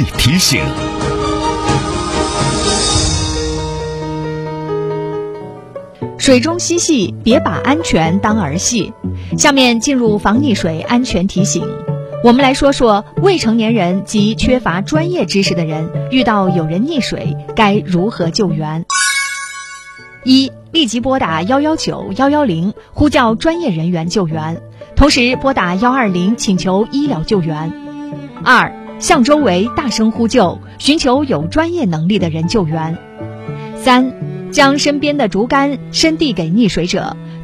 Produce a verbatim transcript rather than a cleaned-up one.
提醒。 水中嬉戏，别把安全当儿戏。下面进入防溺水安全提醒。我们来说说未成年人及缺乏专业知识的人遇到有人溺水该如何救援。一、立即拨打一一九、一一零呼叫专业人员救援，同时拨打一二零请求医疗救援。二、向周围大声呼救，寻求有专业能力的人救援。三、将身边的竹竿伸递给溺水者，